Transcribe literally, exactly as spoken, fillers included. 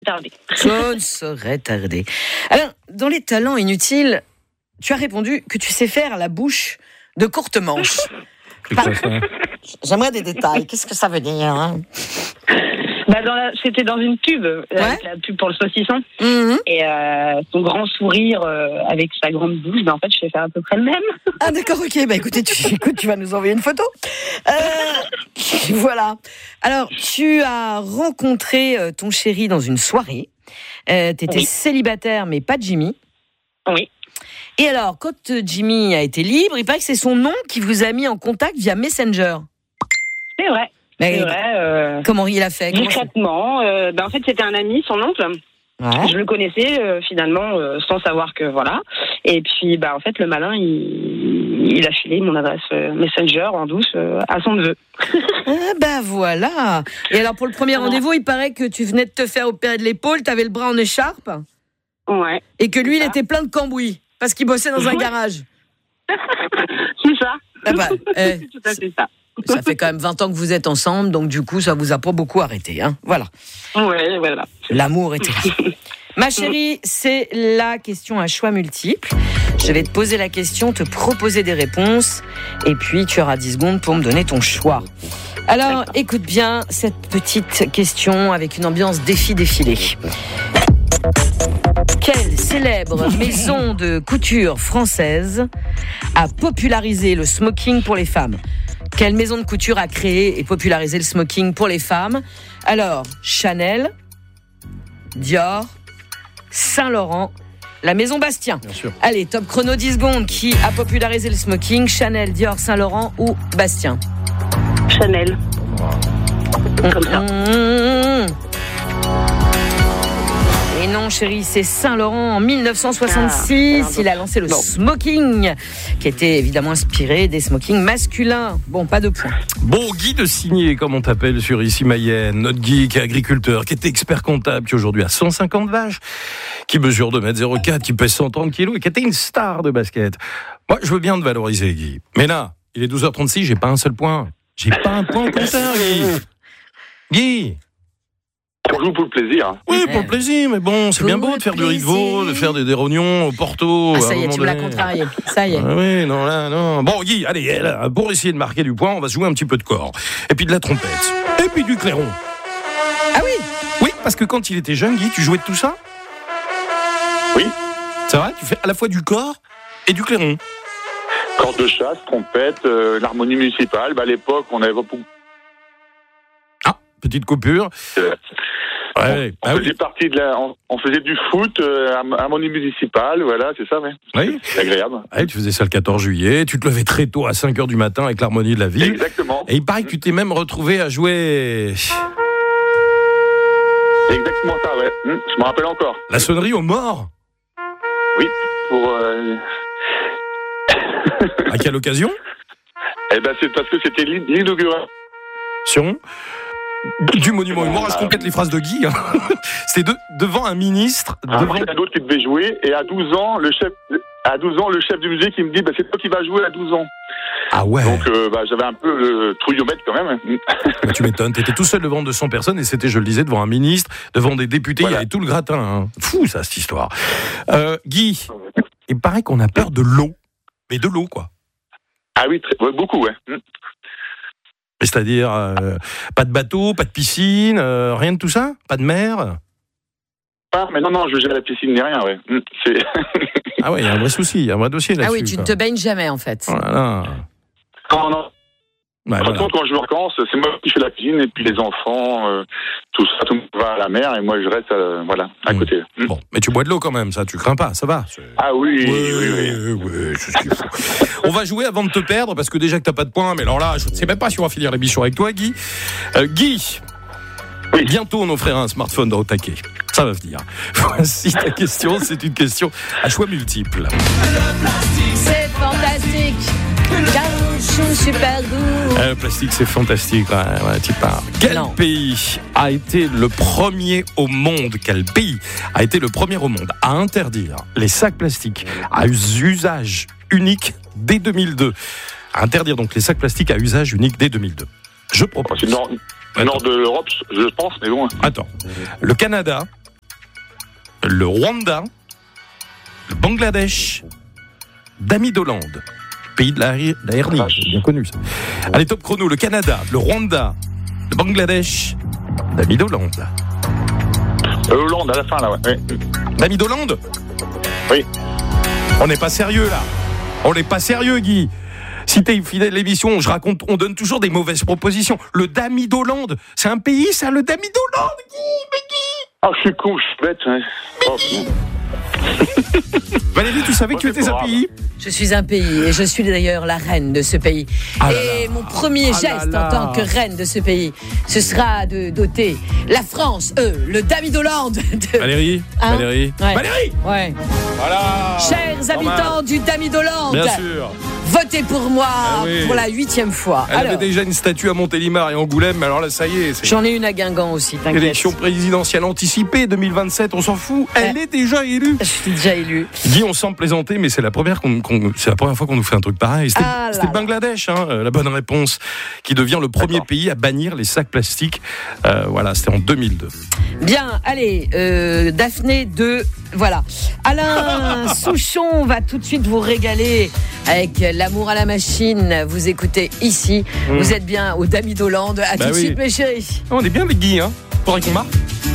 tarder. Je ne saurais tarder. Alors, dans les talents inutiles, tu as répondu que tu sais faire la bouche de courte manche. Enfin, j'aimerais des détails. Qu'est-ce que ça veut dire, hein? Bah dans la, c'était dans une pub, ouais. Avec la pub pour le saucisson. Mm-hmm. Et euh, son grand sourire euh, avec sa grande bouche, bah en fait, je sais faire à peu près le même. Ah d'accord, ok. Bah écoutez, tu, écoute, tu vas nous envoyer une photo. Euh, voilà. Alors, tu as rencontré ton chéri dans une soirée. Euh, tu étais oui. célibataire, mais pas Jimmy. Oui. Et alors, quand Jimmy a été libre, il paraît que c'est son nom qui vous a mis en contact via Messenger. C'est vrai. Mais c'est vrai. Euh, comment il a fait? Discrètement. Euh, ben en fait, c'était un ami, son oncle. Ouais. Je le connaissais euh, finalement euh, sans savoir que voilà. Et puis, bah en fait, le malin, il, il a filé mon adresse euh, Messenger en douce euh, à son neveu. Ah bah voilà. Et alors pour le premier ouais. rendez-vous, il paraît que tu venais de te faire opérer de l'épaule, t'avais le bras en écharpe. Ouais. Et que lui, il était plein de cambouis parce qu'il bossait dans un garage. C'est ça. Ah bah, eh, c'est tout à fait ça. Ça fait quand même vingt ans que vous êtes ensemble, donc du coup, ça vous a pas beaucoup arrêté, hein. Voilà. Ouais, voilà. L'amour était là. Ma chérie, c'est la question à choix multiples. Je vais te poser la question, te proposer des réponses, et puis tu auras dix secondes pour me donner ton choix. Alors, écoute bien cette petite question avec une ambiance défi-défilé. Quelle célèbre maison de couture française a popularisé le smoking pour les femmes? Quelle maison de couture a créé et popularisé le smoking pour les femmes? Alors, Chanel, Dior, Saint-Laurent, la maison Bastien. Bien sûr. Allez, top chrono dix secondes. Qui a popularisé le smoking? Chanel, Dior, Saint-Laurent ou Bastien? Chanel. Comme ça. Mmh. Et non, chérie, c'est Saint-Laurent. En dix-neuf cent soixante-six, ah, il a lancé le non. smoking, qui était évidemment inspiré des smokings masculins. Bon, pas de points. Bon, Guy de Signé, comme on t'appelle sur Ici Mayenne, notre Guy qui est agriculteur, qui est expert comptable, qui aujourd'hui a cent cinquante vaches, qui mesure deux mètres zéro quatre, qui pèse cent trente kilos et qui était une star de basket. Moi, je veux bien te valoriser, Guy. Mais là, il est douze heures trente-six, j'ai pas un seul point. J'ai pas un point au compteur, Guy. Guy. On joue pour le plaisir. Oui, pour le plaisir, mais bon, c'est pour bien beau de faire plaisir. Du riz de veau, de faire des, des rognons au Porto. Ah, ça y est, tu me l'as contrarié. Ça y est. Ah, oui, non, là, non. Bon, Guy, allez, là, pour essayer de marquer du point, on va jouer un petit peu de corps. Et puis de la trompette. Et puis du clairon. Ah oui? Oui, parce que quand il était jeune, Guy, tu jouais de tout ça? Oui. C'est vrai? Tu fais à la fois du corps et du clairon. Corps de chasse, trompette, euh, l'harmonie municipale. Bah, à l'époque, on avait beaucoup. Ah, petite coupure. Euh... Ouais, on, on, ah faisait oui. partie de la, on, on faisait du foot euh, à harmonie municipale, voilà, c'est ça, ouais. Oui. C'est agréable. Ouais, tu faisais ça le quatorze juillet, tu te levais très tôt à cinq heures du matin avec l'harmonie de la ville. Exactement. Et il paraît que tu t'es même retrouvé à jouer... Exactement ça, ouais. Hum, je me rappelle encore. La sonnerie aux morts. Oui, pour... Euh... À quelle occasion? Eh ben, c'est parce que c'était l'inauguration du monument humour. Je complète les phrases de Guy. C'était de, devant un ministre. Un devant... vrai d'autre qui devait jouer. Et à douze ans, le chef, à douze ans, le chef du musée qui me dit, bah, c'est toi qui vas jouer à douze ans. Ah ouais. Donc, euh, bah, j'avais un peu le trouillomètre quand même. Bah, tu m'étonnes. T'étais tout seul devant deux cents personnes et c'était, je le disais, devant un ministre, devant des députés. Voilà. Il y avait tout le gratin. Hein. Fou, ça, cette histoire. Euh, Guy, il paraît qu'on a peur de l'eau. Mais de l'eau, quoi. Ah oui, très, ouais, beaucoup, ouais. C'est-à-dire, euh, pas de bateau, pas de piscine, euh, rien de tout ça? Pas de mer? Ah, mais non, non, je veux jamais la piscine ni rien, ouais. C'est... Ah ouais, il y a un vrai souci, il y a un vrai dossier là-dessus. Ah oui, tu ne te baignes jamais, en fait. Oh là là. Non, non. Ouais, Par voilà. contre, quand je me vacances, c'est moi qui fais la cuisine, et puis les enfants, euh, tout ça, tout le monde va à la mer, et moi je reste euh, voilà, à mmh. côté. Mmh. Bon, mais tu bois de l'eau quand même, ça, tu crains pas, ça va. C'est... Ah oui, oui, oui, oui. oui, oui, c'est ce qu'il faut. On va jouer avant de te perdre, parce que déjà que t'as pas de points, mais alors là, je ne sais même pas si on va finir l'émission avec toi, Guy. Euh, Guy, oui. Bientôt on offrira un smartphone au taquet. Ça va venir. Voici ta question, c'est une question à choix multiples. C'est fantastique. Caoutchouc super doux. Le plastique, c'est fantastique. Ouais, ouais, tu parles. Quel non. pays a été le premier au monde Quel pays a été le premier au monde à interdire les sacs plastiques à usage unique dès deux mille deux? À interdire donc les sacs plastiques à usage unique dès deux mille deux. Je propose. C'est le nord, nord de l'Europe, je pense, mais bon. Attends. Le Canada, le Rwanda, le Bangladesh, Damidoland, pays de la, la hernie, bien connu ça. Allez, top chrono, le Canada, le Rwanda, le Bangladesh, Damidoland. Euh, Hollande, à la fin, là, ouais. ouais. Damidoland ? Oui. On n'est pas sérieux, là. On n'est pas sérieux, Guy. Si t'es fidèle à l'émission, je raconte, on donne toujours des mauvaises propositions. Le Damidoland, c'est un pays, ça, le Damidoland, Guy, mais Guy. Ah, je suis con, je suis bête, ouais. Oh, Valérie, tu savais que tu étais un pays ? Je suis un pays et je suis d'ailleurs la reine de ce pays. Ah et là mon premier ah geste là là. en tant que reine de ce pays, ce sera de doter la France, eux, le Damidoland. De... Valérie, Hein Valérie, Ouais. Valérie. Ouais. Voilà. Chers Normal. habitants du Damidoland, Bien sûr. votez pour moi Ah oui. pour la huitième fois. Elle Alors, avait déjà une statue à Montélimar et Angoulême, mais alors là, ça y est. C'est j'en ai une à Guingamp aussi, t'inquiète. élection présidentielle anticipée deux mille vingt-sept, on s'en fout. Elle Ouais. est déjà élue. Je suis déjà élue. Guy, on semble plaisanter, mais c'est la première qu'on, qu'on- c'est la première fois qu'on nous fait un truc pareil. C'était, Ah là c'était là. Bangladesh, hein, euh, la bonne réponse, qui devient le premier D'accord. pays à bannir les sacs plastiques. Euh, voilà, c'était en deux mille deux. Bien, allez, euh, Daphné deux, voilà. Alain Souchon va tout de suite vous régaler avec l'amour à la machine. Vous écoutez ici, Mmh. vous êtes bien au Damidoland. À Bah tout de oui. suite, mes chéris. On est bien avec Guy, hein. Faudrait qu'on marque.